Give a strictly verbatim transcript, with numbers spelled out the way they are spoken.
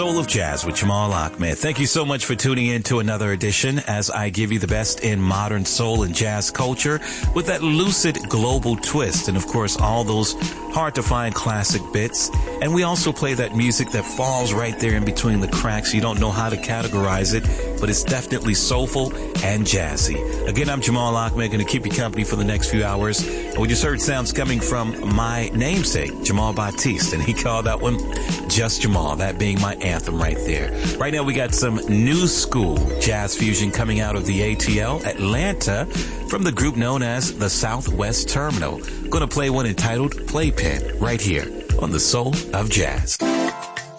Soul of Jazz with Jamal Ahmed. Thank you so much for tuning in to another edition as I give you the best in modern soul and jazz culture with that lucid global twist and, of course, all those hard-to-find classic bits. And we also play that music that falls right there in between the cracks. You don't know how to categorize it, but it's definitely soulful and jazzy. Again, I'm Jamal Ahmed, going to keep you company for the next few hours. And we just heard sounds coming from my namesake, Jamal Batiste, and he called that one Just Jamal, that being my anthem right there. Right now we got some new school jazz fusion coming out of the A T L, Atlanta, from the group known as the Southwest Terminal. Going to play one entitled Playpen right here on the Soul of Jazz.